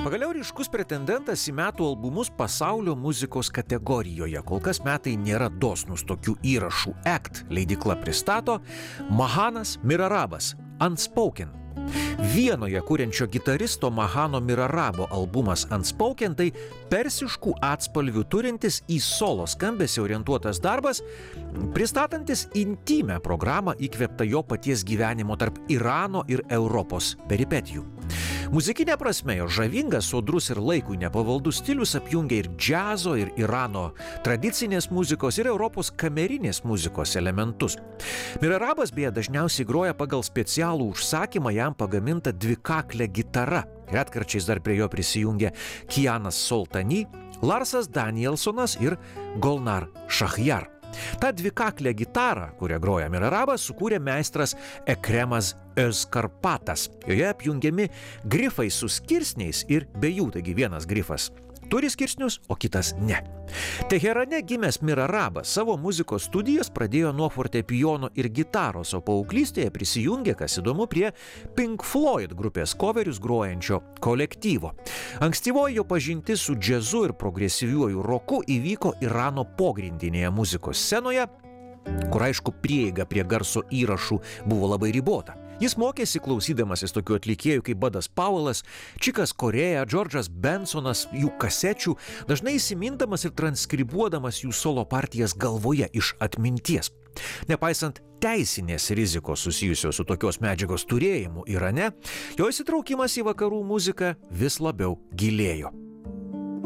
Pagaliau ryškus pretendentas į metų albumus pasaulio muzikos kategorijoje. Kol kas metai nėra dosnus tokių įrašų. Act leidykla pristato Mahanas Mirarabas Unspoken. Vienoje kuriančio gitaristo Mahano Mirarabo albumas Unspoken tai persiškų atspalvių turintis į solo skambesį orientuotas darbas, pristatantis intymę programą įkvėptą jo paties gyvenimo tarp Irano ir Europos peripetijų. Muzikinė prasme jo žavingas, sodrus ir laikui nepavaldus stilius apjungia ir džiazo, ir Irano tradicinės muzikos, ir Europos kamerinės muzikos elementus. Mirarabas beje dažniausiai groja pagal specialų užsakymą jam pagamintą dvikaklę gitarą. Retkarčiais dar prie jo prisijungia Kianas Soltani, Larsas Danielsonas ir Golnar Shahryar. Ta dvikaklę gitarą, kurią groja Mirarabas, sukūrė meistras Ekremas Özkarpatas. Joje apjungiami grifai su skirsniais ir be jų, taigi vienas grifas turi skirsnius, o kitas ne. Teherane gimęs Mirarabas savo muzikos studijas pradėjo nuo fortepijono ir gitaros, o paauglystėje prisijungė, kas įdomu, prie Pink Floyd grupės koverius grojančio kolektyvo. Ankstyvoji jo pažintis su džiazu ir progresyviuoju roku įvyko Irano pogrindinėje muzikos scenoje, kur aišku prieiga prie garso įrašų buvo labai ribota. Jis mokėsi klausydamasis tokių atlikėjų kaip Budas Powellas, Chikas Corea, George'as Bensonas, jų kasečių, dažnai įsimindamas ir transkribuodamas jų solo partijas galvoje iš atminties. Nepaisant teisinės rizikos susijusios su tokios medžiagos turėjimu Irane, jo įsitraukimas į vakarų muziką vis labiau gilėjo.